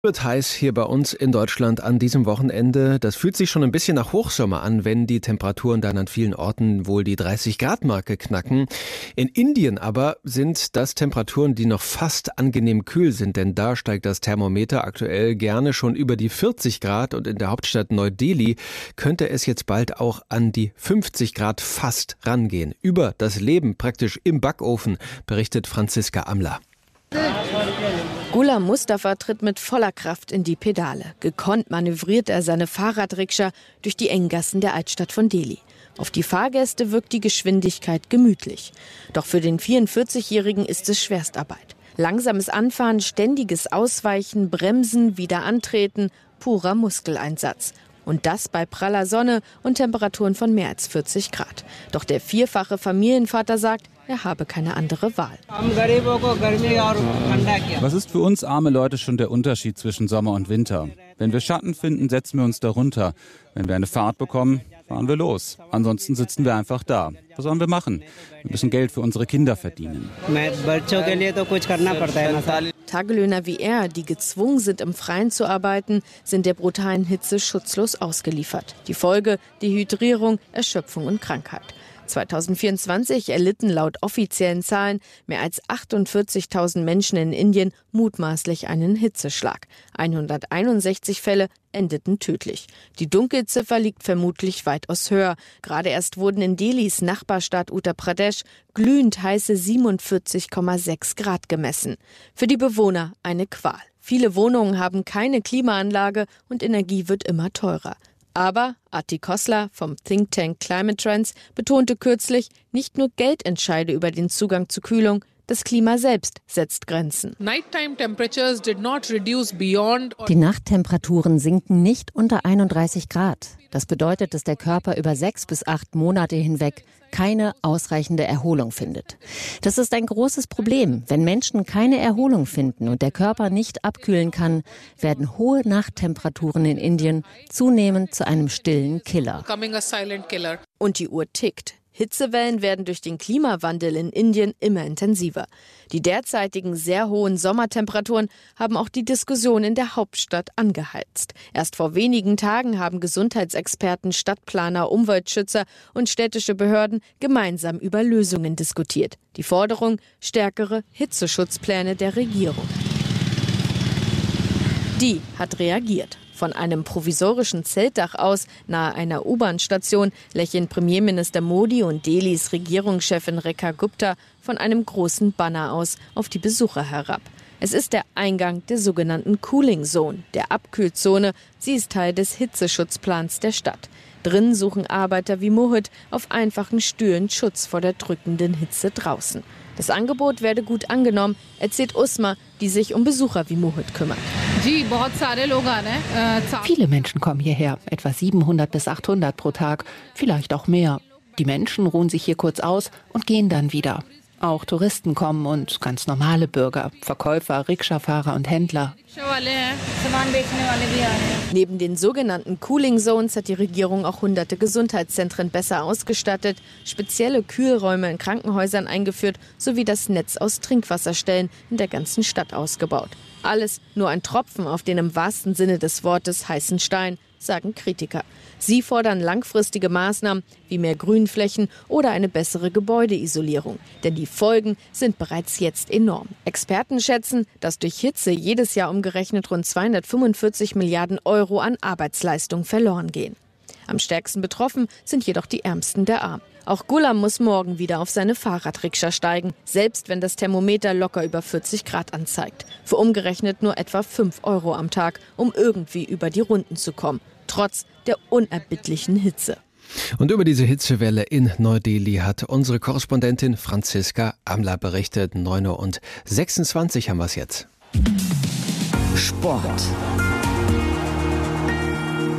Wird heiß hier bei uns in Deutschland an diesem Wochenende. Das fühlt sich schon ein bisschen nach Hochsommer an, wenn die Temperaturen dann an vielen Orten wohl die 30-Grad-Marke knacken. In Indien aber sind das Temperaturen, die noch fast angenehm kühl sind, denn da steigt das Thermometer aktuell gerne schon über die 40 Grad und in der Hauptstadt Neu-Delhi könnte es jetzt bald auch an die 50 Grad fast rangehen. Über das Leben praktisch im Backofen berichtet Franziska Amler. Ghulam Mustafa tritt mit voller Kraft in die Pedale. Gekonnt manövriert er seine Fahrradrikscha durch die engen Gassen der Altstadt von Delhi. Auf die Fahrgäste wirkt die Geschwindigkeit gemütlich. Doch für den 44-Jährigen ist es Schwerstarbeit. Langsames Anfahren, ständiges Ausweichen, Bremsen, wieder antreten, purer Muskeleinsatz. Und das bei praller Sonne und Temperaturen von mehr als 40 Grad. Doch der vierfache Familienvater sagt, er habe keine andere Wahl. Was ist für uns arme Leute schon der Unterschied zwischen Sommer und Winter? Wenn wir Schatten finden, setzen wir uns darunter. Wenn wir eine Fahrt bekommen, fahren wir los. Ansonsten sitzen wir einfach da. Was sollen wir machen? Wir müssen Geld für unsere Kinder verdienen. Tagelöhner wie er, die gezwungen sind, im Freien zu arbeiten, sind der brutalen Hitze schutzlos ausgeliefert. Die Folge: Dehydrierung, Erschöpfung und Krankheit. 2024 erlitten laut offiziellen Zahlen mehr als 48.000 Menschen in Indien mutmaßlich einen Hitzeschlag. 161 Fälle endeten tödlich. Die Dunkelziffer liegt vermutlich weitaus höher. Gerade erst wurden in Delhis Nachbarstadt Uttar Pradesh glühend heiße 47,6 Grad gemessen. Für die Bewohner eine Qual. Viele Wohnungen haben keine Klimaanlage und Energie wird immer teurer. Aber Atik Khosla vom Think Tank Climate Trends betonte kürzlich, nicht nur Geld entscheide über den Zugang zu Kühlung, das Klima selbst setzt Grenzen. Die Nachttemperaturen sinken nicht unter 31 Grad. Das bedeutet, dass der Körper über 6 bis 8 Monate hinweg keine ausreichende Erholung findet. Das ist ein großes Problem. Wenn Menschen keine Erholung finden und der Körper nicht abkühlen kann, werden hohe Nachttemperaturen in Indien zunehmend zu einem stillen Killer. Und die Uhr tickt. Hitzewellen werden durch den Klimawandel in Indien immer intensiver. Die derzeitigen sehr hohen Sommertemperaturen haben auch die Diskussion in der Hauptstadt angeheizt. Erst vor wenigen Tagen haben Gesundheitsexperten, Stadtplaner, Umweltschützer und städtische Behörden gemeinsam über Lösungen diskutiert. Die Forderung: stärkere Hitzeschutzpläne der Regierung. Die hat reagiert. Von einem provisorischen Zeltdach aus nahe einer U-Bahn-Station lächeln Premierminister Modi und Delhis Regierungschefin Rekha Gupta von einem großen Banner aus auf die Besucher herab. Es ist der Eingang der sogenannten Cooling Zone, der Abkühlzone. Sie ist Teil des Hitzeschutzplans der Stadt. Drin suchen Arbeiter wie Mohit auf einfachen Stühlen Schutz vor der drückenden Hitze draußen. Das Angebot werde gut angenommen, erzählt Usma, die sich um Besucher wie Mohit kümmert. Viele Menschen kommen hierher, etwa 700 bis 800 pro Tag, vielleicht auch mehr. Die Menschen ruhen sich hier kurz aus und gehen dann wieder. Auch Touristen kommen und ganz normale Bürger, Verkäufer, Rikscha-Fahrer und Händler. Neben den sogenannten Cooling Zones hat die Regierung auch hunderte Gesundheitszentren besser ausgestattet, spezielle Kühlräume in Krankenhäusern eingeführt sowie das Netz aus Trinkwasserstellen in der ganzen Stadt ausgebaut. Alles nur ein Tropfen auf den im wahrsten Sinne des Wortes heißen Stein, sagen Kritiker. Sie fordern langfristige Maßnahmen wie mehr Grünflächen oder eine bessere Gebäudeisolierung. Denn die Folgen sind bereits jetzt enorm. Experten schätzen, dass durch Hitze jedes Jahr umgerechnet rund 245 Milliarden Euro an Arbeitsleistung verloren gehen. Am stärksten betroffen sind jedoch die Ärmsten der Armen. Auch Ghulam muss morgen wieder auf seine Fahrradrikscha steigen, selbst wenn das Thermometer locker über 40 Grad anzeigt. Für umgerechnet nur etwa 5 Euro am Tag, um irgendwie über die Runden zu kommen. Trotz der unerbittlichen Hitze. Und über diese Hitzewelle in Neu-Delhi hat unsere Korrespondentin Franziska Amler berichtet. 9:26 haben wir es jetzt. Sport.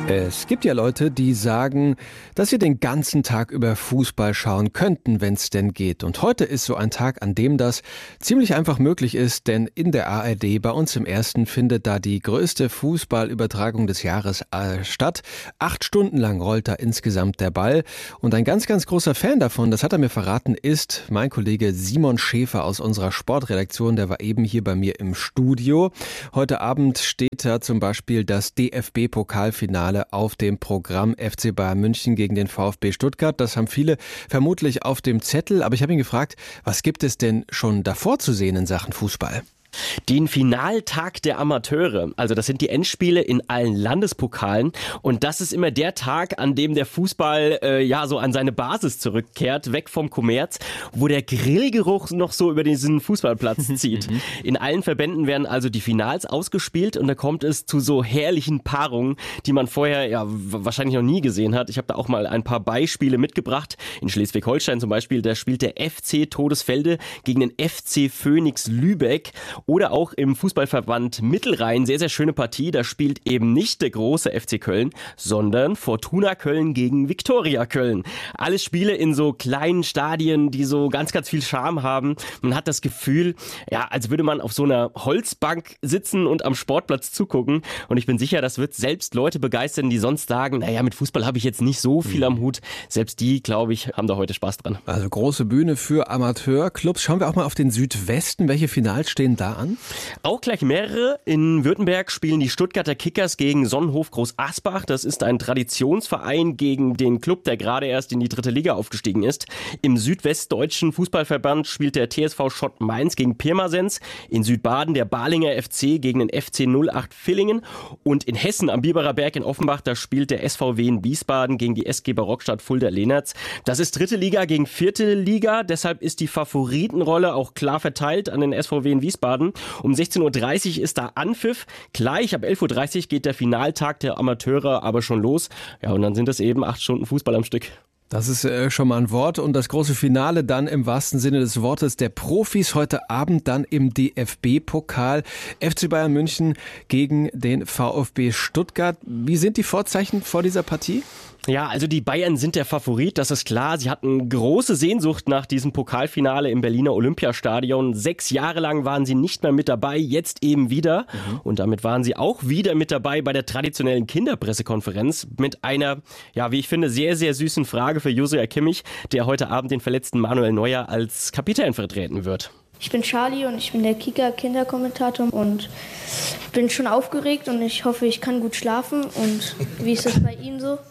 Es gibt ja Leute, die sagen, dass sie den ganzen Tag über Fußball schauen könnten, wenn es denn geht. Und heute ist so ein Tag, an dem das ziemlich einfach möglich ist, denn in der ARD bei uns im Ersten findet da die größte Fußballübertragung des Jahres statt. 8 Stunden lang rollt da insgesamt der Ball. Und ein ganz, ganz großer Fan davon, das hat er mir verraten, ist mein Kollege Simon Schäfer aus unserer Sportredaktion. Der war eben hier bei mir im Studio. Heute Abend steht da zum Beispiel das DFB-Pokalfinale auf dem Programm FC Bayern München gegen den VfB Stuttgart. Das haben viele vermutlich auf dem Zettel. Aber ich habe ihn gefragt, was gibt es denn schon davor zu sehen in Sachen Fußball? Den Finaltag der Amateure, also das sind die Endspiele in allen Landespokalen und das ist immer der Tag, an dem der Fußball so an seine Basis zurückkehrt, weg vom Kommerz, wo der Grillgeruch noch so über diesen Fußballplatz zieht. In allen Verbänden werden also die Finals ausgespielt und da kommt es zu so herrlichen Paarungen, die man vorher wahrscheinlich noch nie gesehen hat. Ich habe da auch mal ein paar Beispiele mitgebracht. In Schleswig-Holstein zum Beispiel, da spielt der FC Todesfelde gegen den FC Phoenix Lübeck. Oder auch im Fußballverband Mittelrhein, sehr, sehr schöne Partie. Da spielt eben nicht der große FC Köln, sondern Fortuna Köln gegen Viktoria Köln. Alles Spiele in so kleinen Stadien, die so ganz, ganz viel Charme haben. Man hat das Gefühl, als würde man auf so einer Holzbank sitzen und am Sportplatz zugucken. Und ich bin sicher, das wird selbst Leute begeistern, die sonst sagen, mit Fußball habe ich jetzt nicht so viel am Hut. Selbst die, glaube ich, haben da heute Spaß dran. Also große Bühne für Amateurclubs. Schauen wir auch mal auf den Südwesten. Welche Finals stehen da an? Auch gleich mehrere. In Württemberg spielen die Stuttgarter Kickers gegen Sonnenhof Groß Asbach. Das ist ein Traditionsverein gegen den Club, der gerade erst in die 3. Liga aufgestiegen ist. Im südwestdeutschen Fußballverband spielt der TSV Schott Mainz gegen Pirmasens. In Südbaden der Balinger FC gegen den FC 08 Villingen. Und in Hessen am Biberer Berg in Offenbach, da spielt der SVW in Wiesbaden gegen die SG Barockstadt Fulda-Lehnertz. Das ist 3. Liga gegen 4. Liga. Deshalb ist die Favoritenrolle auch klar verteilt an den SVW in Wiesbaden. Um 16.30 Uhr ist da Anpfiff. Gleich ab 11.30 Uhr geht der Finaltag der Amateure aber schon los. Ja, und dann sind es eben 8 Stunden Fußball am Stück. Das ist schon mal ein Wort. Und das große Finale dann im wahrsten Sinne des Wortes der Profis heute Abend dann im DFB-Pokal. FC Bayern München gegen den VfB Stuttgart. Wie sind die Vorzeichen vor dieser Partie? Ja, also die Bayern sind der Favorit, das ist klar. Sie hatten große Sehnsucht nach diesem Pokalfinale im Berliner Olympiastadion. 6 Jahre lang waren sie nicht mehr mit dabei, jetzt eben wieder. Und damit waren sie auch wieder mit dabei bei der traditionellen Kinderpressekonferenz mit einer, wie ich finde, sehr, sehr süßen Frage für Joshua Kimmich, der heute Abend den verletzten Manuel Neuer als Kapitän vertreten wird. Ich bin Charlie und ich bin der Kicker-Kinderkommentator und bin schon aufgeregt und ich hoffe, ich kann gut schlafen. Und wie ist das bei Ihnen so?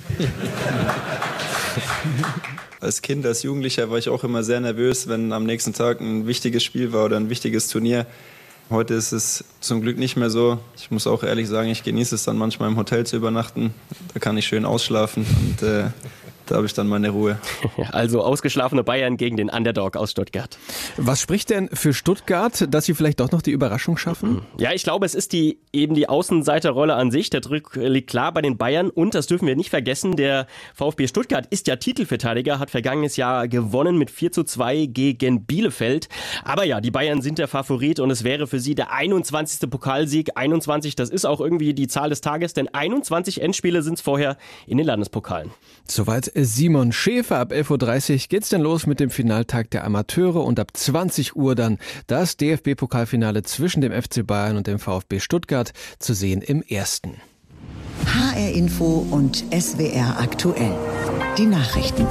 Als Kind, als Jugendlicher war ich auch immer sehr nervös, wenn am nächsten Tag ein wichtiges Spiel war oder ein wichtiges Turnier. Heute ist es zum Glück nicht mehr so. Ich muss auch ehrlich sagen, ich genieße es dann manchmal im Hotel zu übernachten. Da kann ich schön ausschlafen und da habe ich dann meine Ruhe. Also ausgeschlafene Bayern gegen den Underdog aus Stuttgart. Was spricht denn für Stuttgart, dass sie vielleicht doch noch die Überraschung schaffen? Ja, ich glaube, es ist die Außenseiterrolle an sich. Der Druck liegt klar bei den Bayern. Und das dürfen wir nicht vergessen, der VfB Stuttgart ist ja Titelverteidiger, hat vergangenes Jahr gewonnen mit 4:2 gegen Bielefeld. Aber ja, die Bayern sind der Favorit und es wäre für sie der 21. Pokalsieg. 21, das ist auch irgendwie die Zahl des Tages, denn 21 Endspiele sind es vorher in den Landespokalen. Soweit Simon Schäfer. Ab 11.30 Uhr geht's dann los mit dem Finaltag der Amateure und ab 20 Uhr dann das DFB-Pokalfinale zwischen dem FC Bayern und dem VfB Stuttgart zu sehen im Ersten. HR Info und SWR aktuell. Die Nachrichten.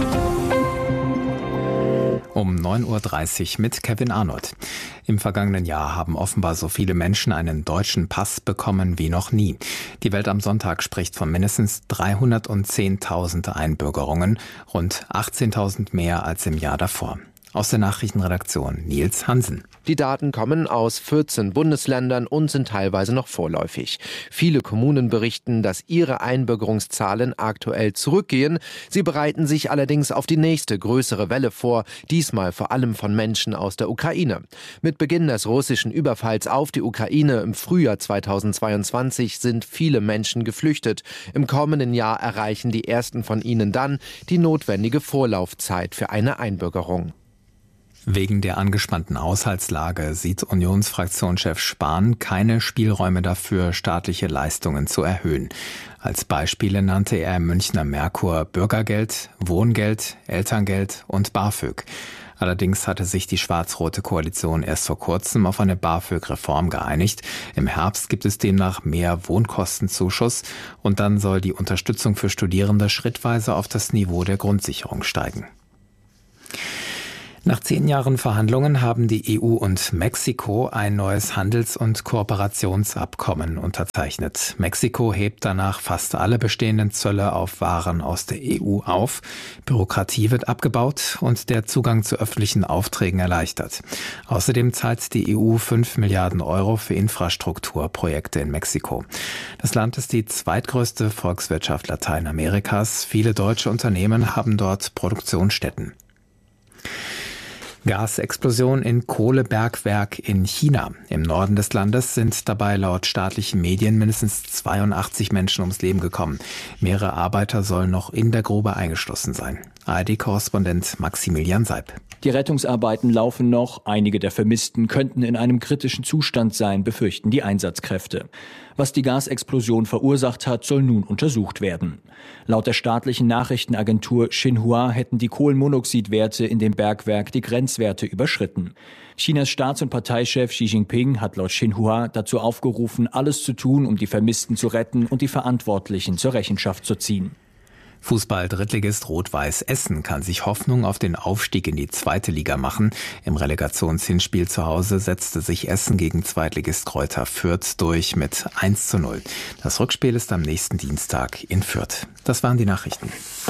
Um 9.30 Uhr mit Kevin Arnold. Im vergangenen Jahr haben offenbar so viele Menschen einen deutschen Pass bekommen wie noch nie. Die Welt am Sonntag spricht von mindestens 310.000 Einbürgerungen, rund 18.000 mehr als im Jahr davor. Aus der Nachrichtenredaktion Nils Hansen. Die Daten kommen aus 14 Bundesländern und sind teilweise noch vorläufig. Viele Kommunen berichten, dass ihre Einbürgerungszahlen aktuell zurückgehen. Sie bereiten sich allerdings auf die nächste größere Welle vor, diesmal vor allem von Menschen aus der Ukraine. Mit Beginn des russischen Überfalls auf die Ukraine im Frühjahr 2022 sind viele Menschen geflüchtet. Im kommenden Jahr erreichen die ersten von ihnen dann die notwendige Vorlaufzeit für eine Einbürgerung. Wegen der angespannten Haushaltslage sieht Unionsfraktionschef Spahn keine Spielräume dafür, staatliche Leistungen zu erhöhen. Als Beispiele nannte er im Münchner Merkur Bürgergeld, Wohngeld, Elterngeld und BAföG. Allerdings hatte sich die schwarz-rote Koalition erst vor kurzem auf eine BAföG-Reform geeinigt. Im Herbst gibt es demnach mehr Wohnkostenzuschuss und dann soll die Unterstützung für Studierende schrittweise auf das Niveau der Grundsicherung steigen. Nach 10 Jahren Verhandlungen haben die EU und Mexiko ein neues Handels- und Kooperationsabkommen unterzeichnet. Mexiko hebt danach fast alle bestehenden Zölle auf Waren aus der EU auf. Bürokratie wird abgebaut und der Zugang zu öffentlichen Aufträgen erleichtert. Außerdem zahlt die EU 5 Milliarden Euro für Infrastrukturprojekte in Mexiko. Das Land ist die zweitgrößte Volkswirtschaft Lateinamerikas. Viele deutsche Unternehmen haben dort Produktionsstätten. Gasexplosion in Kohlebergwerk in China. Im Norden des Landes sind dabei laut staatlichen Medien mindestens 82 Menschen ums Leben gekommen. Mehrere Arbeiter sollen noch in der Grube eingeschlossen sein. ARD-Korrespondent Maximilian Seib. Die Rettungsarbeiten laufen noch. Einige der Vermissten könnten in einem kritischen Zustand sein, befürchten die Einsatzkräfte. Was die Gasexplosion verursacht hat, soll nun untersucht werden. Laut der staatlichen Nachrichtenagentur Xinhua hätten die Kohlenmonoxidwerte in dem Bergwerk die Grenzwerte überschritten. Chinas Staats- und Parteichef Xi Jinping hat laut Xinhua dazu aufgerufen, alles zu tun, um die Vermissten zu retten und die Verantwortlichen zur Rechenschaft zu ziehen. Fußball-Drittligist Rot-Weiß Essen kann sich Hoffnung auf den Aufstieg in die 2. Liga machen. Im Relegationshinspiel zu Hause setzte sich Essen gegen Zweitligist Greuther Fürth durch mit 1:0. Das Rückspiel ist am nächsten Dienstag in Fürth. Das waren die Nachrichten.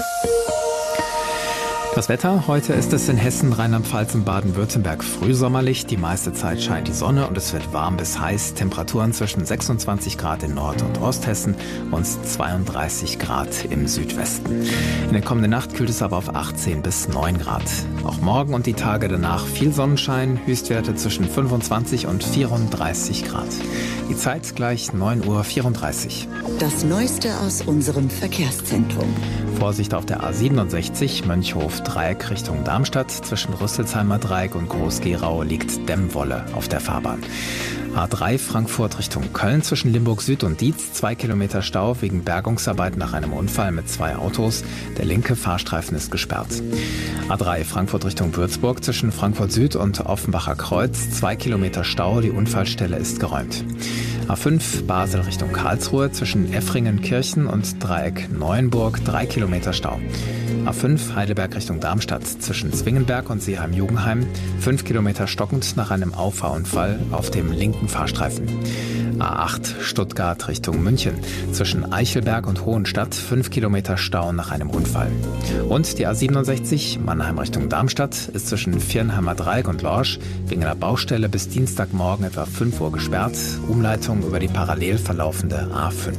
Das Wetter, heute ist es in Hessen, Rheinland-Pfalz und Baden-Württemberg frühsommerlich. Die meiste Zeit scheint die Sonne und es wird warm bis heiß. Temperaturen zwischen 26 Grad in Nord- und Osthessen und 32 Grad im Südwesten. In der kommenden Nacht kühlt es aber auf 18 bis 9 Grad. Auch morgen und die Tage danach viel Sonnenschein, Höchstwerte zwischen 25 und 34 Grad. Die Zeit gleich 9:34 Uhr. Das Neueste aus unserem Verkehrszentrum. Vorsicht auf der A67 Mönchhof-Dreieck Richtung Darmstadt. Zwischen Rüsselsheimer Dreieck und Groß-Gerau liegt Dämmwolle auf der Fahrbahn. A3 Frankfurt Richtung Köln zwischen Limburg Süd und Dietz. 2 Kilometer Stau wegen Bergungsarbeit nach einem Unfall mit 2 Autos. Der linke Fahrstreifen ist gesperrt. A3 Frankfurt Richtung Würzburg zwischen Frankfurt Süd und Offenbacher Kreuz. 2 Kilometer Stau, die Unfallstelle ist geräumt. A5 Basel Richtung Karlsruhe zwischen Effringen-Kirchen und Dreieck Neuenburg 3 Kilometer Stau. A5 Heidelberg Richtung Darmstadt zwischen Zwingenberg und Seeheim-Jugenheim 5 Kilometer stockend nach einem Auffahrunfall auf dem linken Fahrstreifen. A8 Stuttgart Richtung München zwischen Eichelberg und Hohenstadt 5 Kilometer Stau nach einem Unfall. Und die A67 Mannheim Richtung Darmstadt ist zwischen Viernheimer Dreieck und Lorsch wegen einer Baustelle bis Dienstagmorgen etwa 5 Uhr gesperrt. Umleitung über die parallel verlaufende A5.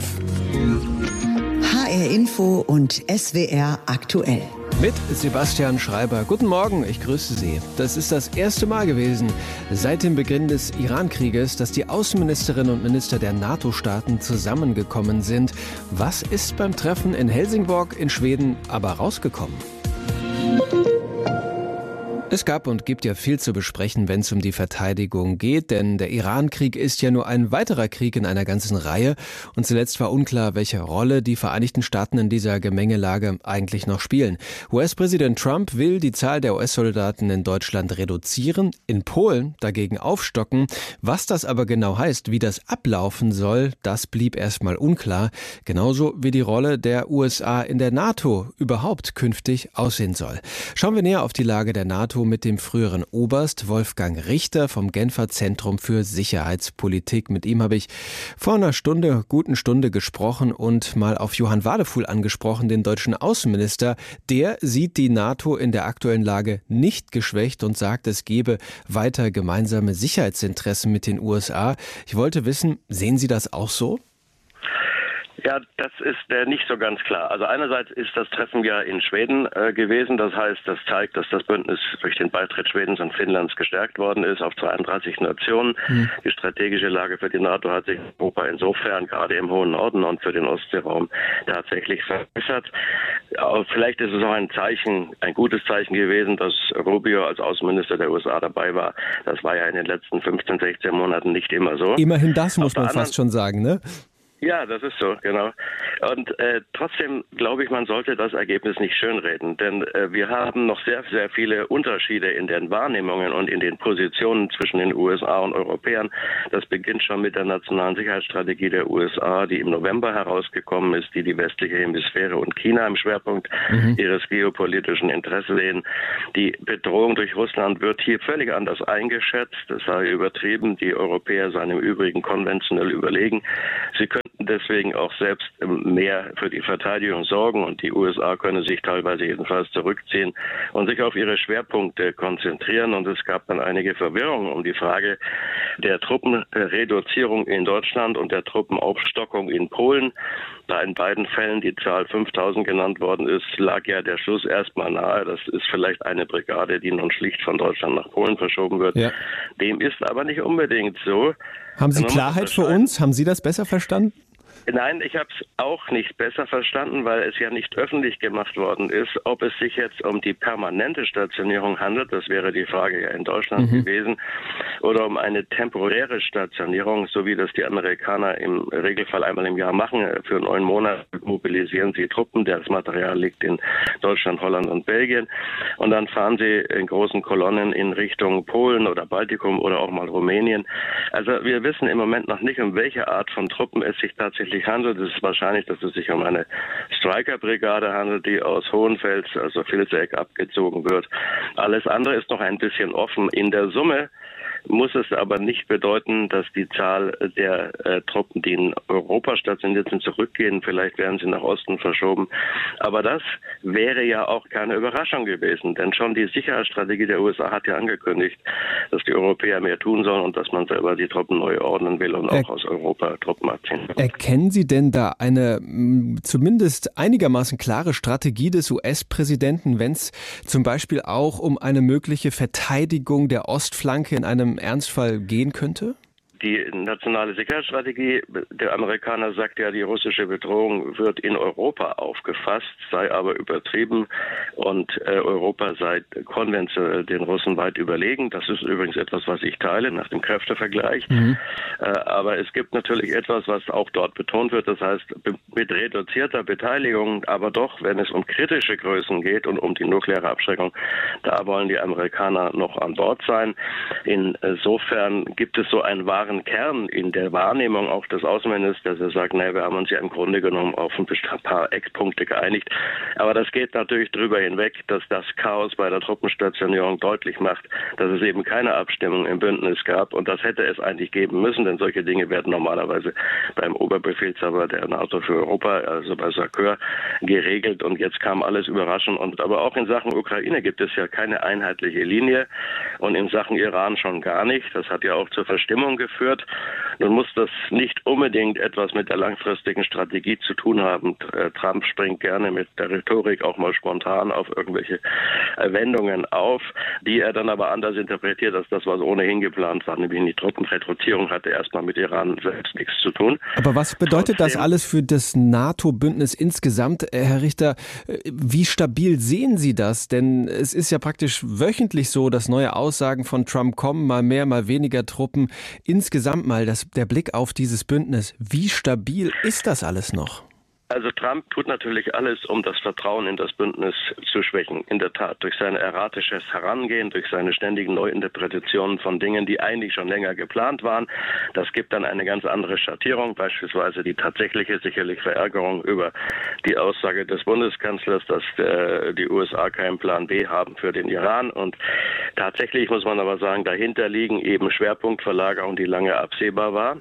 HR Info und SWR aktuell. Mit Sebastian Schreiber. Guten Morgen, ich grüße Sie. Das ist das erste Mal gewesen seit dem Beginn des Iran-Krieges, dass die Außenministerinnen und Minister der NATO-Staaten zusammengekommen sind. Was ist beim Treffen in Helsingborg in Schweden aber rausgekommen? Es gab und gibt ja viel zu besprechen, wenn es um die Verteidigung geht, denn der Iran-Krieg ist ja nur ein weiterer Krieg in einer ganzen Reihe und zuletzt war unklar, welche Rolle die Vereinigten Staaten in dieser Gemengelage eigentlich noch spielen. US-Präsident Trump will die Zahl der US-Soldaten in Deutschland reduzieren, in Polen dagegen aufstocken. Was das aber genau heißt, wie das ablaufen soll, das blieb erstmal unklar, genauso wie die Rolle der USA in der NATO überhaupt künftig aussehen soll. Schauen wir näher auf die Lage der NATO mit dem früheren Oberst Wolfgang Richter vom Genfer Zentrum für Sicherheitspolitik. Mit ihm habe ich vor einer guten Stunde gesprochen und mal auf Johann Wadefuhl angesprochen, den deutschen Außenminister. Der sieht die NATO in der aktuellen Lage nicht geschwächt und sagt, es gebe weiter gemeinsame Sicherheitsinteressen mit den USA. Ich wollte wissen, sehen Sie das auch so? Ja, das ist nicht so ganz klar. Also einerseits ist das Treffen ja in Schweden gewesen. Das heißt, das zeigt, dass das Bündnis durch den Beitritt Schwedens und Finnlands gestärkt worden ist auf 32 Nationen. Die strategische Lage für die NATO hat sich in Europa insofern gerade im hohen Norden und für den Ostseeraum tatsächlich verbessert. Vielleicht ist es auch ein gutes Zeichen gewesen, dass Rubio als Außenminister der USA dabei war. Das war ja in den letzten 15, 16 Monaten nicht immer so. Immerhin das muss man fast schon sagen, ne? Ja, das ist so, genau. Und trotzdem glaube ich, man sollte das Ergebnis nicht schönreden, denn wir haben noch sehr, sehr viele Unterschiede in den Wahrnehmungen und in den Positionen zwischen den USA und Europäern. Das beginnt schon mit der nationalen Sicherheitsstrategie der USA, die im November herausgekommen ist, die westliche Hemisphäre und China im Schwerpunkt ihres geopolitischen Interesses sehen. Die Bedrohung durch Russland wird hier völlig anders eingeschätzt. Das sei übertrieben. Die Europäer seien im Übrigen konventionell überlegen. Sie könnten deswegen auch selbst mehr für die Verteidigung sorgen und die USA können sich teilweise jedenfalls zurückziehen und sich auf ihre Schwerpunkte konzentrieren. Und es gab dann einige Verwirrungen um die Frage der Truppenreduzierung in Deutschland und der Truppenaufstockung in Polen. Da in beiden Fällen die Zahl 5.000 genannt worden ist, lag ja der Schluss erstmal nahe. Das ist vielleicht eine Brigade, die nun schlicht von Deutschland nach Polen verschoben wird. Ja. Dem ist aber nicht unbedingt so. Haben Sie Klarheit für uns? Haben Sie das besser verstanden? Nein, ich habe es auch nicht besser verstanden, weil es ja nicht öffentlich gemacht worden ist, ob es sich jetzt um die permanente Stationierung handelt, das wäre die Frage ja in Deutschland gewesen, oder um eine temporäre Stationierung, so wie das die Amerikaner im Regelfall einmal im Jahr machen. Für 9 Monate mobilisieren sie Truppen, das Material liegt in Deutschland, Holland und Belgien und dann fahren sie in großen Kolonnen in Richtung Polen oder Baltikum oder auch mal Rumänien. Also wir wissen im Moment noch nicht, um welche Art von Truppen es sich tatsächlich handelt. Es ist wahrscheinlich, dass es sich um eine Stryker-Brigade handelt, die aus Hohenfels, also Vilseck, abgezogen wird. Alles andere ist noch ein bisschen offen. In der Summe muss es aber nicht bedeuten, dass die Zahl der Truppen, die in Europa stationiert sind, zurückgehen. Vielleicht werden sie nach Osten verschoben. Aber das wäre ja auch keine Überraschung gewesen. Denn schon die Sicherheitsstrategie der USA hat ja angekündigt, dass die Europäer mehr tun sollen und dass man selber die Truppen neu ordnen will und auch aus Europa Truppen abziehen. Erkennen Sie denn da eine zumindest einigermaßen klare Strategie des US-Präsidenten, wenn es zum Beispiel auch um eine mögliche Verteidigung der Ostflanke in einem Ernstfall gehen könnte? Die nationale Sicherheitsstrategie der Amerikaner sagt ja, die russische Bedrohung wird in Europa aufgefasst, sei aber übertrieben und Europa sei konventionell den Russen weit überlegen. Das ist übrigens etwas, was ich teile nach dem Kräftevergleich. Aber es gibt natürlich etwas, was auch dort betont wird, das heißt mit reduzierter Beteiligung, aber doch, wenn es um kritische Größen geht und um die nukleare Abschreckung, da wollen die Amerikaner noch an Bord sein. Insofern gibt es so einen wahren Kern in der Wahrnehmung auch des Außenministers, der sagt, wir haben uns ja im Grunde genommen auf ein paar Eckpunkte geeinigt. Aber das geht natürlich darüber hinweg, dass das Chaos bei der Truppenstationierung deutlich macht, dass es eben keine Abstimmung im Bündnis gab. Und das hätte es eigentlich geben müssen, denn solche Dinge werden normalerweise beim Oberbefehlshaber der NATO für Europa, also bei SACEUR, geregelt. Und jetzt kam alles überraschend. Aber auch in Sachen Ukraine gibt es ja keine einheitliche Linie und in Sachen Iran schon gar nicht. Das hat ja auch zur Verstimmung geführt. Nun muss das nicht unbedingt etwas mit der langfristigen Strategie zu tun haben. Trump springt gerne mit der Rhetorik auch mal spontan auf irgendwelche Wendungen auf, die er dann aber anders interpretiert als das, was ohnehin geplant war. Nämlich die Truppenreduzierung hatte erstmal mit Iran selbst nichts zu tun. Aber was bedeutet das alles für das NATO-Bündnis insgesamt, Herr Richter? Wie stabil sehen Sie das? Denn es ist ja praktisch wöchentlich so, dass neue Aussagen von Trump kommen, mal mehr, mal weniger Truppen. Insgesamt mal der Blick auf dieses Bündnis. Wie stabil ist das alles noch? Also Trump tut natürlich alles, um das Vertrauen in das Bündnis zu schwächen. In der Tat, durch sein erratisches Herangehen, durch seine ständigen Neuinterpretationen von Dingen, die eigentlich schon länger geplant waren. Das gibt dann eine ganz andere Schattierung, beispielsweise die tatsächliche sicherlich Verärgerung über die Aussage des Bundeskanzlers, dass die USA keinen Plan B haben für den Iran. Und tatsächlich muss man aber sagen, dahinter liegen eben Schwerpunktverlagerungen, die lange absehbar waren.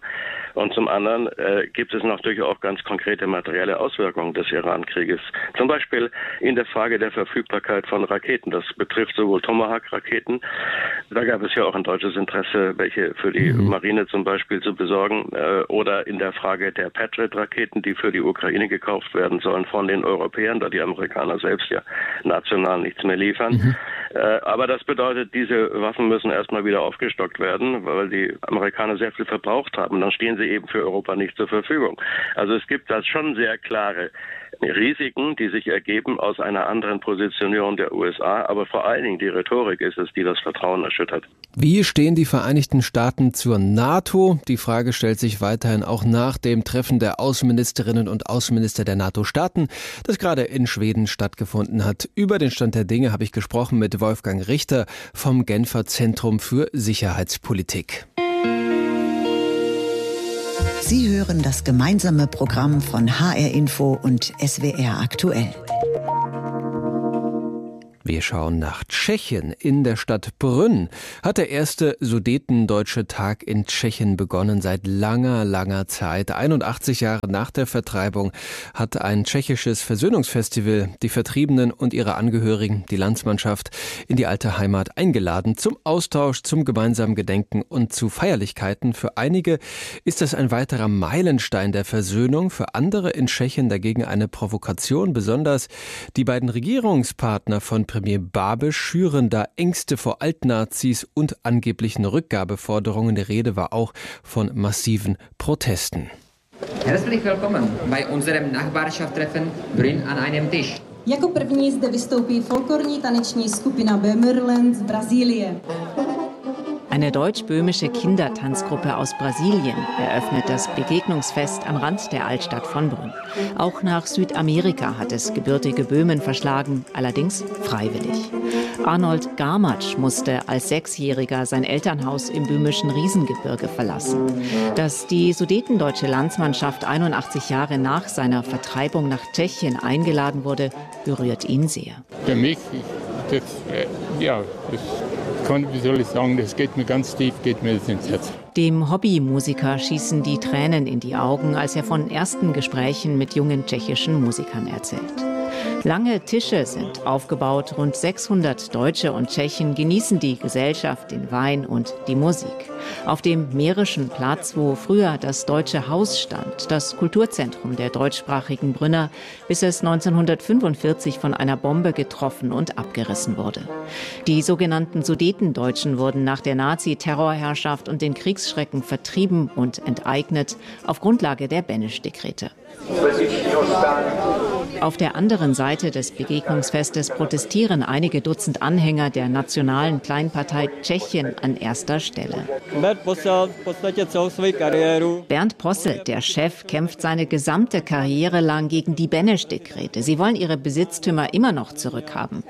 Und zum anderen gibt es natürlich auch ganz konkrete materielle Auswirkungen des Iran-Krieges. Zum Beispiel in der Frage der Verfügbarkeit von Raketen. Das betrifft sowohl Tomahawk-Raketen, da gab es ja auch ein deutsches Interesse, welche für die Marine zum Beispiel zu besorgen, oder in der Frage der Patriot-Raketen, die für die Ukraine gekauft werden sollen von den Europäern, da die Amerikaner selbst ja national nichts mehr liefern. Aber das bedeutet, diese Waffen müssen erstmal wieder aufgestockt werden, weil die Amerikaner sehr viel verbraucht haben. Und dann stehen sie eben für Europa nicht zur Verfügung. Also es gibt da schon sehr klare Risiken, die sich ergeben aus einer anderen Positionierung der USA. Aber vor allen Dingen die Rhetorik ist es, die das Vertrauen erschüttert. Wie stehen die Vereinigten Staaten zur NATO? Die Frage stellt sich weiterhin auch nach dem Treffen der Außenministerinnen und Außenminister der NATO-Staaten, das gerade in Schweden stattgefunden hat. Über den Stand der Dinge habe ich gesprochen mit Wolfgang Richter vom Genfer Zentrum für Sicherheitspolitik. Sie hören das gemeinsame Programm von HR Info und SWR aktuell. Wir schauen nach Tschechien. In der Stadt Brünn hat der erste Sudetendeutsche Tag in Tschechien begonnen seit langer, langer Zeit. 81 Jahre nach der Vertreibung hat ein tschechisches Versöhnungsfestival die Vertriebenen und ihre Angehörigen, die Landsmannschaft, in die alte Heimat eingeladen. Zum Austausch, zum gemeinsamen Gedenken und zu Feierlichkeiten. Für einige ist das ein weiterer Meilenstein der Versöhnung, für andere in Tschechien dagegen eine Provokation. Besonders die beiden Regierungspartner von Premier Babiš schüren da Ängste vor Altnazis und angeblichen Rückgabeforderungen. Die Rede war auch von massiven Protesten. Herzlich willkommen bei unserem Nachbarschaftstreffen Brünn an einem Tisch. Jako první zde vystoupí folklorní taneční skupina Böhmerland z Brasilien. Eine deutsch-böhmische Kindertanzgruppe aus Brasilien eröffnet das Begegnungsfest am Rand der Altstadt von Brünn. Auch nach Südamerika hat es gebürtige Böhmen verschlagen, allerdings freiwillig. Arnold Garmatsch musste als Sechsjähriger sein Elternhaus im böhmischen Riesengebirge verlassen. Dass die sudetendeutsche Landsmannschaft 81 Jahre nach seiner Vertreibung nach Tschechien eingeladen wurde, berührt ihn sehr. Für mich, wie soll ich sagen, das geht mir ganz tief, geht mir das ins Herz. Dem Hobbymusiker schießen die Tränen in die Augen, als er von ersten Gesprächen mit jungen tschechischen Musikern erzählt. Lange Tische sind aufgebaut, rund 600 Deutsche und Tschechen genießen die Gesellschaft, den Wein und die Musik. Auf dem Mährischen Platz, wo früher das Deutsche Haus stand, das Kulturzentrum der deutschsprachigen Brünner, bis es 1945 von einer Bombe getroffen und abgerissen wurde. Die sogenannten Sudetendeutschen wurden nach der Nazi-Terrorherrschaft und den Kriegsschrecken vertrieben und enteignet auf Grundlage der Benesch-Dekrete. Auf der anderen Seite des Begegnungsfestes protestieren einige Dutzend Anhänger der nationalen Kleinpartei Tschechien an erster Stelle. Bernd Posselt, der Chef, kämpft seine gesamte Karriere lang gegen die Benesch-Dekrete. Sie wollen ihre Besitztümer immer noch zurückhaben.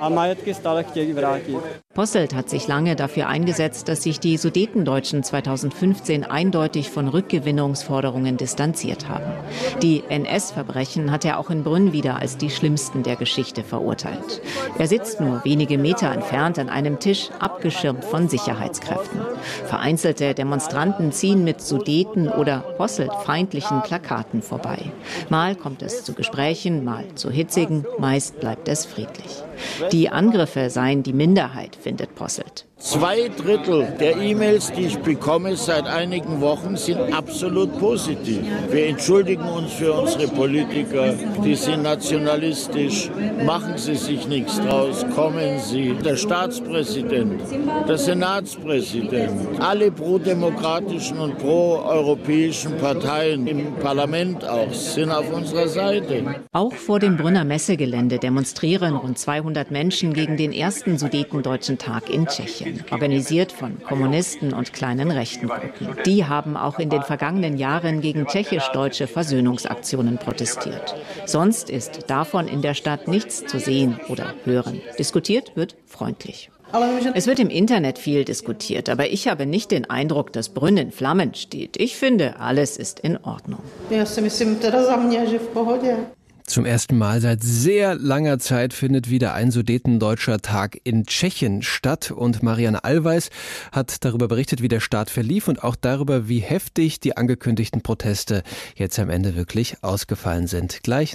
Posselt hat sich lange dafür eingesetzt, dass sich die Sudetendeutschen 2015 eindeutig von Rückgewinnungsforderungen distanziert haben. Die NS-Verbrechen hat er auch in Brünn wieder als die schlimmsten der Geschichte verurteilt. Er sitzt nur wenige Meter entfernt an einem Tisch, abgeschirmt von Sicherheitskräften. Vereinzelte Demonstranten ziehen mit Sudeten- oder Posselt-feindlichen Plakaten vorbei. Mal kommt es zu Gesprächen, mal zu hitzigen, meist bleibt es friedlich. Die Angriffe seien die Minderheit, findet Posselt. 2/3 der E-Mails, die ich bekomme seit einigen Wochen, sind absolut positiv. Wir entschuldigen uns für unsere Politiker, die sind nationalistisch. Machen Sie sich nichts draus, kommen Sie. Der Staatspräsident, der Senatspräsident, alle prodemokratischen und proeuropäischen Parteien im Parlament auch sind auf unserer Seite. Auch vor dem Brünner Messegelände demonstrieren rund 200 Menschen gegen den ersten Sudetendeutschen Tag in Tschechien. Organisiert von Kommunisten und kleinen rechten Gruppen. Die haben auch in den vergangenen Jahren gegen tschechisch-deutsche Versöhnungsaktionen protestiert. Sonst ist davon in der Stadt nichts zu sehen oder hören. Diskutiert wird freundlich. Es wird im Internet viel diskutiert, aber ich habe nicht den Eindruck, dass Brünn in Flammen steht. Ich finde, alles ist in Ordnung. Zum ersten Mal seit sehr langer Zeit findet wieder ein Sudetendeutscher Tag in Tschechien statt und Marianne Allweis hat darüber berichtet, wie der Start verlief und auch darüber, wie heftig die angekündigten Proteste jetzt am Ende wirklich ausgefallen sind. Gleich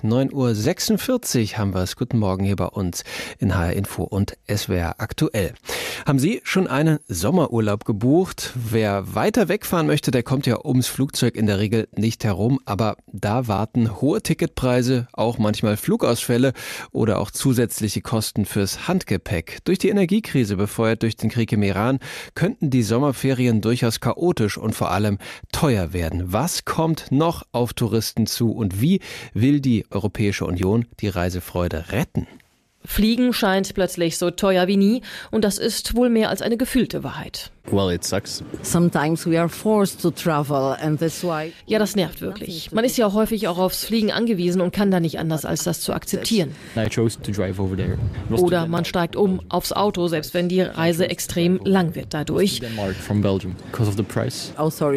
9.46 Uhr haben wir es. Guten Morgen hier bei uns in HR Info und SWR aktuell. Haben Sie schon einen Sommerurlaub gebucht? Wer weiter wegfahren möchte, der kommt ja ums Flugzeug in der Regel nicht herum, aber da warten hohe Ticketpreise, auch manchmal Flugausfälle oder auch zusätzliche Kosten fürs Handgepäck. Durch die Energiekrise, befeuert durch den Krieg im Iran, könnten die Sommerferien durchaus chaotisch und vor allem teuer werden. Was kommt noch auf Touristen zu und wie will die Europäische Union die Reisefreude retten? Fliegen scheint plötzlich so teuer wie nie und das ist wohl mehr als eine gefühlte Wahrheit. Well, it sucks. Sometimes we are forced to travel and that's why. Ja, das nervt wirklich. Man ist ja häufig auch aufs Fliegen angewiesen und kann da nicht anders, als das zu akzeptieren. I chose to drive over there. Oder man steigt aufs Auto, selbst wenn die Reise extrem lang wird dadurch. From Belgium, because of the price.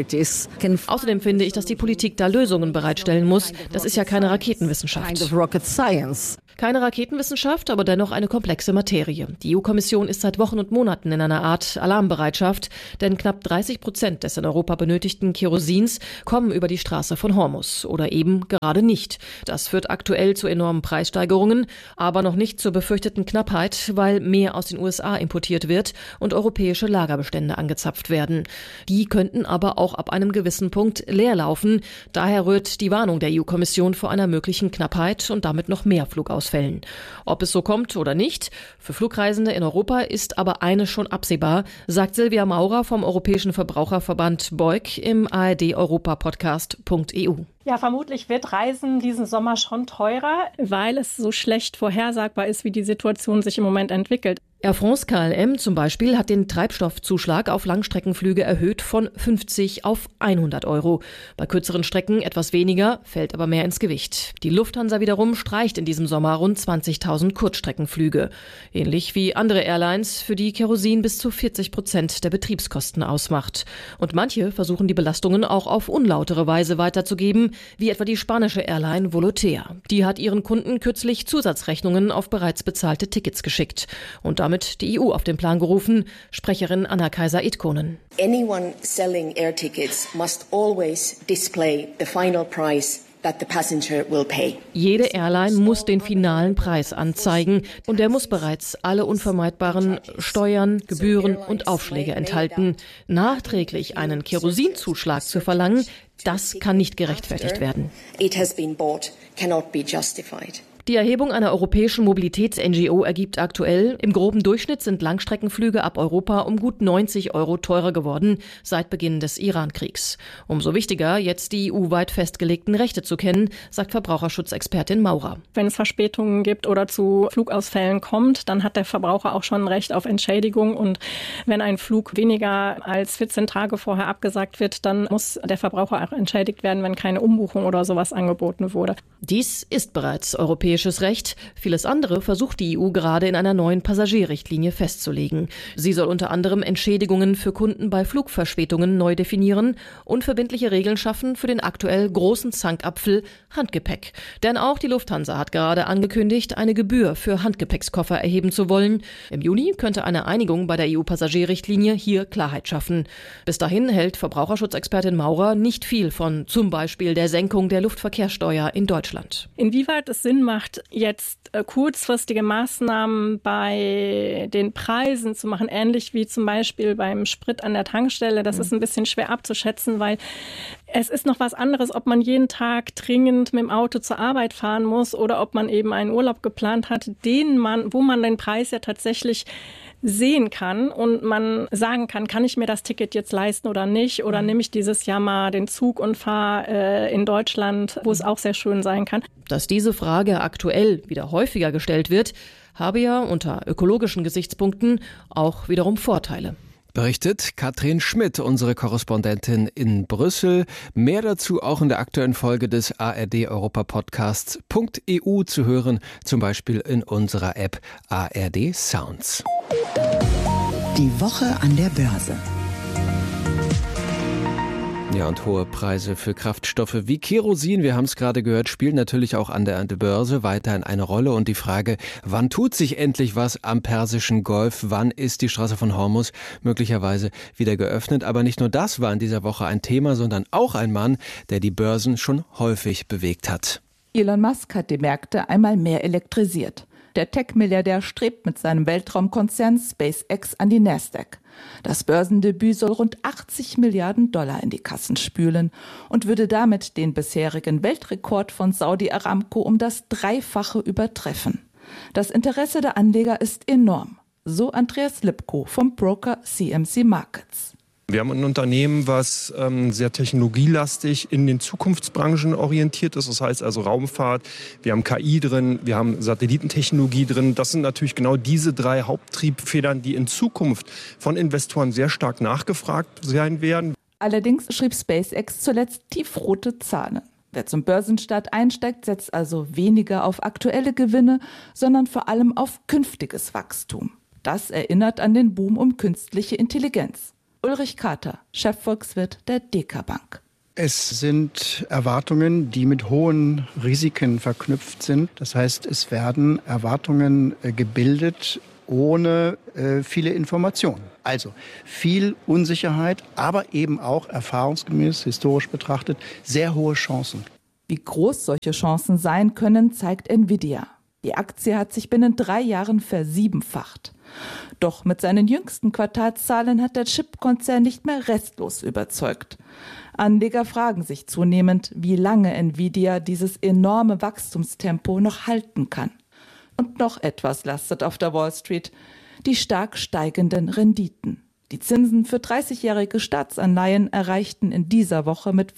Außerdem finde ich, dass die Politik da Lösungen bereitstellen muss. Das ist ja keine Raketenwissenschaft. Keine Raketenwissenschaft, aber dennoch eine komplexe Materie. Die EU-Kommission ist seit Wochen und Monaten in einer Art Alarmbereitschaft, denn knapp 30% des in Europa benötigten Kerosins kommen über die Straße von Hormuz oder eben gerade nicht. Das führt aktuell zu enormen Preissteigerungen, aber noch nicht zur befürchteten Knappheit, weil mehr aus den USA importiert wird und europäische Lagerbestände angezapft werden. Die könnten aber auch ab einem gewissen Punkt leer laufen. Daher rührt die Warnung der EU-Kommission vor einer möglichen Knappheit und damit noch mehr Flugausfällen. Ob es so kommt oder nicht, für Flugreisende in Europa ist aber eines schon absehbar, sagt Silvia Maurer vom Europäischen Verbraucherverband BEUC im ARD-Europa-Podcast.eu. Ja, vermutlich wird Reisen diesen Sommer schon teurer, weil es so schlecht vorhersagbar ist, wie die Situation sich im Moment entwickelt. Air France KLM zum Beispiel hat den Treibstoffzuschlag auf Langstreckenflüge erhöht von 50 auf 100 €. Bei kürzeren Strecken etwas weniger, fällt aber mehr ins Gewicht. Die Lufthansa wiederum streicht in diesem Sommer rund 20.000 Kurzstreckenflüge. Ähnlich wie andere Airlines, für die Kerosin bis zu 40% der Betriebskosten ausmacht. Und manche versuchen die Belastungen auch auf unlautere Weise weiterzugeben, wie etwa die spanische Airline Volotea. Die hat ihren Kunden kürzlich Zusatzrechnungen auf bereits bezahlte Tickets geschickt und damit die EU auf den Plan gerufen. Sprecherin Anna Kaiser-Itkonen. Anyone selling air tickets must always display the final price that the passenger will pay. Jede Airline muss den finalen Preis anzeigen und der muss bereits alle unvermeidbaren Steuern, Gebühren und Aufschläge enthalten. Nachträglich einen Kerosinzuschlag zu verlangen, das kann nicht gerechtfertigt werden. It has been bought, cannot be justified. Die Erhebung einer europäischen Mobilitäts-NGO ergibt aktuell, im groben Durchschnitt sind Langstreckenflüge ab Europa um gut 90 € teurer geworden seit Beginn des Iran-Kriegs. Umso wichtiger, jetzt die EU-weit festgelegten Rechte zu kennen, sagt Verbraucherschutzexpertin Maurer. Wenn es Verspätungen gibt oder zu Flugausfällen kommt, dann hat der Verbraucher auch schon ein Recht auf Entschädigung. Und wenn ein Flug weniger als 14 Tage vorher abgesagt wird, dann muss der Verbraucher auch entschädigt werden, wenn keine Umbuchung oder sowas angeboten wurde. Dies ist bereits europäisches Recht. Vieles andere versucht die EU gerade in einer neuen Passagierrichtlinie festzulegen. Sie soll unter anderem Entschädigungen für Kunden bei Flugverspätungen neu definieren und verbindliche Regeln schaffen für den aktuell großen Zankapfel Handgepäck. Denn auch die Lufthansa hat gerade angekündigt, eine Gebühr für Handgepäckskoffer erheben zu wollen. Im Juni könnte eine Einigung bei der EU-Passagierrichtlinie hier Klarheit schaffen. Bis dahin hält Verbraucherschutzexpertin Maurer nicht viel von zum Beispiel der Senkung der Luftverkehrssteuer in Deutschland. Inwieweit es Sinn macht, jetzt kurzfristige Maßnahmen bei den Preisen zu machen, ähnlich wie zum Beispiel beim Sprit an der Tankstelle. Das ist ein bisschen schwer abzuschätzen, weil es ist noch was anderes, ob man jeden Tag dringend mit dem Auto zur Arbeit fahren muss oder ob man eben einen Urlaub geplant hat, wo man den Preis ja tatsächlich sehen kann und man sagen kann ich mir das Ticket jetzt leisten oder nicht, oder nehme ich dieses Jahr mal den Zug und fahre in Deutschland, wo es auch sehr schön sein kann. Dass diese Frage aktuell wieder häufiger gestellt wird, habe ja unter ökologischen Gesichtspunkten auch wiederum Vorteile. Berichtet Katrin Schmidt, unsere Korrespondentin in Brüssel. Mehr dazu auch in der aktuellen Folge des ARD-Europa-Podcasts.eu zu hören, zum Beispiel in unserer App ARD Sounds. Die Woche an der Börse. Ja, und hohe Preise für Kraftstoffe wie Kerosin, wir haben es gerade gehört, spielen natürlich auch an der Börse weiterhin eine Rolle. Und die Frage, wann tut sich endlich was am Persischen Golf? Wann ist die Straße von Hormuz möglicherweise wieder geöffnet? Aber nicht nur das war in dieser Woche ein Thema, sondern auch ein Mann, der die Börsen schon häufig bewegt hat. Elon Musk hat die Märkte einmal mehr elektrisiert. Der Tech-Milliardär strebt mit seinem Weltraumkonzern SpaceX an die Nasdaq. Das Börsendebüt soll rund 80 Milliarden Dollar in die Kassen spülen und würde damit den bisherigen Weltrekord von Saudi Aramco um das Dreifache übertreffen. Das Interesse der Anleger ist enorm, so Andreas Lipko vom Broker CMC Markets. Wir haben ein Unternehmen, was sehr technologielastig in den Zukunftsbranchen orientiert ist. Das heißt also Raumfahrt, wir haben KI drin, wir haben Satellitentechnologie drin. Das sind natürlich genau diese 3 Haupttriebfedern, die in Zukunft von Investoren sehr stark nachgefragt sein werden. Allerdings schrieb SpaceX zuletzt tiefrote Zahlen. Wer zum Börsenstart einsteigt, setzt also weniger auf aktuelle Gewinne, sondern vor allem auf künftiges Wachstum. Das erinnert an den Boom um künstliche Intelligenz. Ulrich Kater, Chefvolkswirt der DK Bank. Es sind Erwartungen, die mit hohen Risiken verknüpft sind. Das heißt, es werden Erwartungen gebildet ohne viele Informationen. Also viel Unsicherheit, aber eben auch erfahrungsgemäß, historisch betrachtet, sehr hohe Chancen. Wie groß solche Chancen sein können, zeigt Nvidia. Die Aktie hat sich binnen 3 Jahren versiebenfacht. Doch mit seinen jüngsten Quartalszahlen hat der Chipkonzern nicht mehr restlos überzeugt. Anleger fragen sich zunehmend, wie lange Nvidia dieses enorme Wachstumstempo noch halten kann. Und noch etwas lastet auf der Wall Street: die stark steigenden Renditen. Die Zinsen für 30-jährige Staatsanleihen erreichten in dieser Woche mit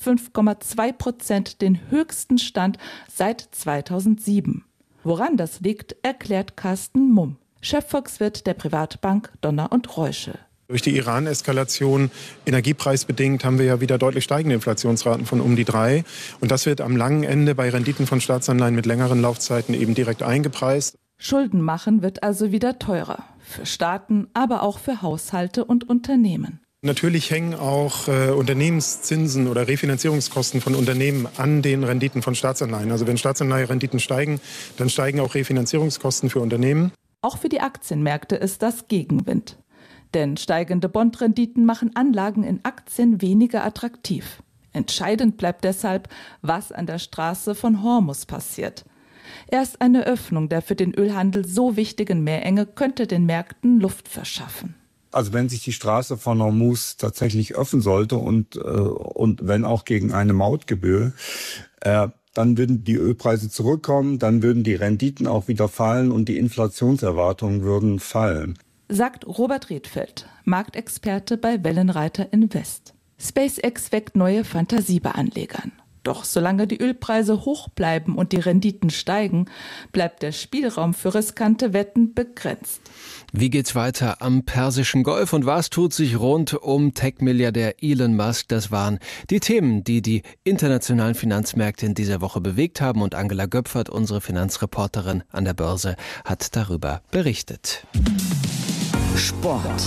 5,2% den höchsten Stand seit 2007. Woran das liegt, erklärt Carsten Mumm, Chefvolkswirt der Privatbank Donner & Reuschel. Durch die Iran-Eskalation, energiepreisbedingt, haben wir ja wieder deutlich steigende Inflationsraten von um die 3. Und das wird am langen Ende bei Renditen von Staatsanleihen mit längeren Laufzeiten eben direkt eingepreist. Schulden machen wird also wieder teurer. Für Staaten, aber auch für Haushalte und Unternehmen. Natürlich hängen auch Unternehmenszinsen oder Refinanzierungskosten von Unternehmen an den Renditen von Staatsanleihen. Also wenn Staatsanleiherenditen steigen, dann steigen auch Refinanzierungskosten für Unternehmen. Auch für die Aktienmärkte ist das Gegenwind. Denn steigende Bondrenditen machen Anlagen in Aktien weniger attraktiv. Entscheidend bleibt deshalb, was an der Straße von Hormuz passiert. Erst eine Öffnung der für den Ölhandel so wichtigen Meerenge könnte den Märkten Luft verschaffen. Also wenn sich die Straße von Hormuz tatsächlich öffnen sollte und wenn auch gegen eine Mautgebühr, dann würden die Ölpreise zurückkommen, dann würden die Renditen auch wieder fallen und die Inflationserwartungen würden fallen. Sagt Robert Redfeld, Marktexperte bei Wellenreiter Invest. SpaceX weckt neue Fantasie bei Anlegern. Doch solange die Ölpreise hoch bleiben und die Renditen steigen, bleibt der Spielraum für riskante Wetten begrenzt. Wie geht's weiter am Persischen Golf und was tut sich rund um Tech-Milliardär Elon Musk? Das waren die Themen, die die internationalen Finanzmärkte in dieser Woche bewegt haben. Und Angela Göpfert, unsere Finanzreporterin an der Börse, hat darüber berichtet. Sport.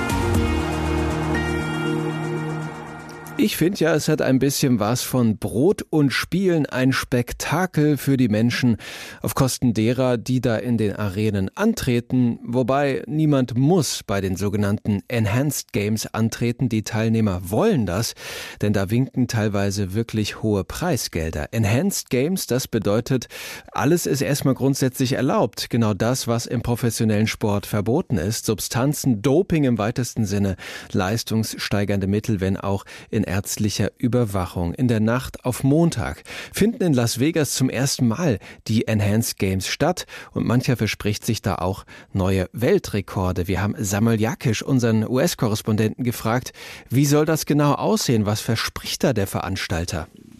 Ich finde ja, es hat ein bisschen was von Brot und Spielen, ein Spektakel für die Menschen auf Kosten derer, die da in den Arenen antreten. Wobei niemand muss bei den sogenannten Enhanced Games antreten. Die Teilnehmer wollen das, denn da winken teilweise wirklich hohe Preisgelder. Enhanced Games, das bedeutet, alles ist erstmal grundsätzlich erlaubt. Genau das, was im professionellen Sport verboten ist. Substanzen, Doping im weitesten Sinne, leistungssteigernde Mittel, wenn auch in ärztlicher Überwachung. In der Nacht auf Montag finden in Las Vegas zum ersten Mal die Enhanced Games statt und mancher verspricht sich da auch neue Weltrekorde. Wir haben Samuel Jakisch, unseren US-Korrespondenten, gefragt, wie soll das genau aussehen? Was verspricht da der Veranstalter?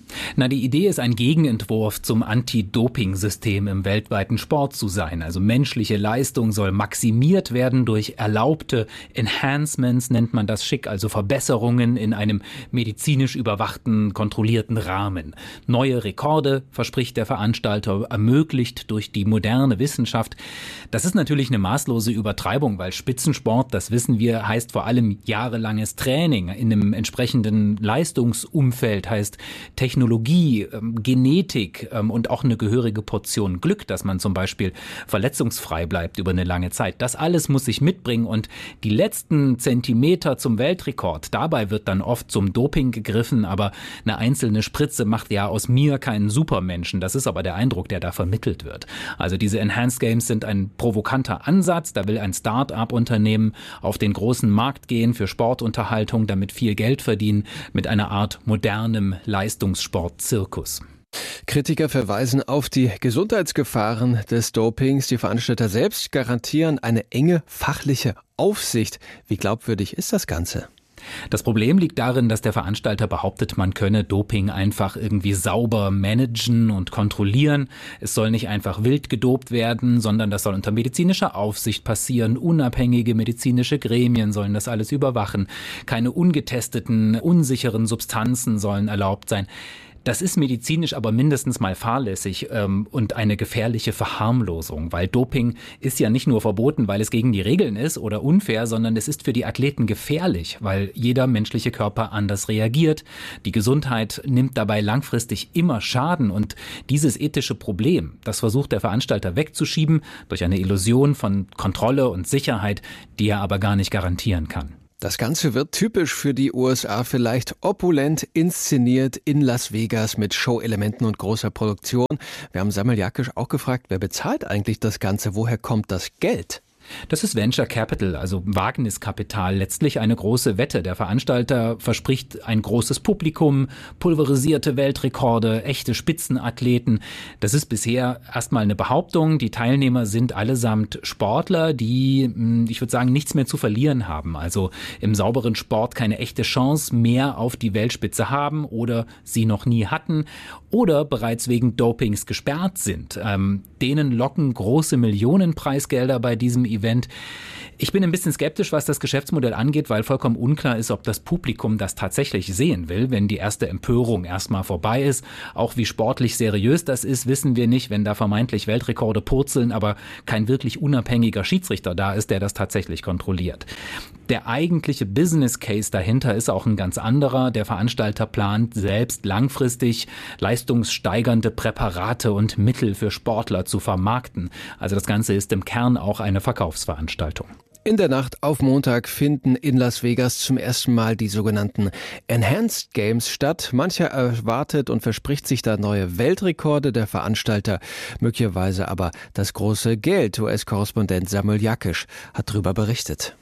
Na, die Idee ist, ein Gegenentwurf zum Anti-Doping-System im weltweiten Sport zu sein. Also menschliche Leistung soll maximiert werden durch erlaubte Enhancements, nennt man das schick, also Verbesserungen in einem medizinisch überwachten, kontrollierten Rahmen. Neue Rekorde, verspricht der Veranstalter, ermöglicht durch die moderne Wissenschaft. Das ist natürlich eine maßlose Übertreibung, weil Spitzensport, das wissen wir, heißt vor allem jahrelanges Training in einem entsprechenden Leistungsumfeld, heißt Technologie, Genetik und auch eine gehörige Portion Glück, dass man zum Beispiel verletzungsfrei bleibt über eine lange Zeit. Das alles muss sich mitbringen und die letzten Zentimeter zum Weltrekord, dabei wird dann oft zum Doping gegriffen, aber eine einzelne Spritze macht ja aus mir keinen Supermenschen. Das ist aber der Eindruck, der da vermittelt wird. Also diese Enhanced Games sind ein provokanter Ansatz. Da will ein Start-up-Unternehmen auf den großen Markt gehen für Sportunterhaltung, damit viel Geld verdienen mit einer Art modernem Leistungssport-Zirkus. Kritiker verweisen auf die Gesundheitsgefahren des Dopings. Die Veranstalter selbst garantieren eine enge fachliche Aufsicht. Wie glaubwürdig ist das Ganze? Das Problem liegt darin, dass der Veranstalter behauptet, man könne Doping einfach irgendwie sauber managen und kontrollieren. Es soll nicht einfach wild gedopt werden, sondern das soll unter medizinischer Aufsicht passieren. Unabhängige medizinische Gremien sollen das alles überwachen. Keine ungetesteten, unsicheren Substanzen sollen erlaubt sein. Das ist medizinisch aber mindestens mal fahrlässig und eine gefährliche Verharmlosung, weil Doping ist ja nicht nur verboten, weil es gegen die Regeln ist oder unfair, sondern es ist für die Athleten gefährlich, weil jeder menschliche Körper anders reagiert. Die Gesundheit nimmt dabei langfristig immer Schaden und dieses ethische Problem, das versucht der Veranstalter wegzuschieben durch eine Illusion von Kontrolle und Sicherheit, die er aber gar nicht garantieren kann. Das Ganze wird typisch für die USA, vielleicht opulent inszeniert in Las Vegas mit Show-Elementen und großer Produktion. Wir haben Samuel Jakisch auch gefragt, wer bezahlt eigentlich das Ganze? Woher kommt das Geld? Das ist Venture Capital, also Wagniskapital, letztlich eine große Wette. Der Veranstalter verspricht ein großes Publikum, pulverisierte Weltrekorde, echte Spitzenathleten. Das ist bisher erstmal eine Behauptung. Die Teilnehmer sind allesamt Sportler, die, ich würde sagen, nichts mehr zu verlieren haben. Also im sauberen Sport keine echte Chance mehr auf die Weltspitze haben oder sie noch nie hatten oder bereits wegen Dopings gesperrt sind. Denen locken große Millionenpreisgelder bei diesem Event. Ich bin ein bisschen skeptisch, was das Geschäftsmodell angeht, weil vollkommen unklar ist, ob das Publikum das tatsächlich sehen will, wenn die erste Empörung erstmal vorbei ist. Auch wie sportlich seriös das ist, wissen wir nicht, wenn da vermeintlich Weltrekorde purzeln, aber kein wirklich unabhängiger Schiedsrichter da ist, der das tatsächlich kontrolliert. Der eigentliche Business Case dahinter ist auch ein ganz anderer. Der Veranstalter plant selbst langfristig leistungssteigernde Präparate und Mittel für Sportler zu vermarkten. Also das Ganze ist im Kern auch eine Verkaufsveranstaltung. In der Nacht auf Montag finden in Las Vegas zum ersten Mal die sogenannten Enhanced Games statt. Mancher erwartet und verspricht sich da neue Weltrekorde, der Veranstalter möglicherweise aber das große Geld. US-Korrespondent Samuel Jakisch hat darüber berichtet.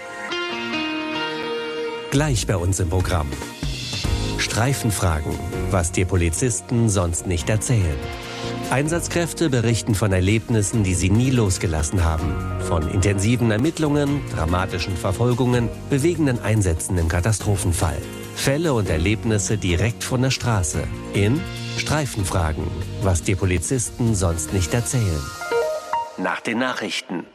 Gleich bei uns im Programm. Streifenfragen, was dir Polizisten sonst nicht erzählen. Einsatzkräfte berichten von Erlebnissen, die sie nie losgelassen haben. Von intensiven Ermittlungen, dramatischen Verfolgungen, bewegenden Einsätzen im Katastrophenfall. Fälle und Erlebnisse direkt von der Straße. In Streifenfragen, was dir Polizisten sonst nicht erzählen. Nach den Nachrichten.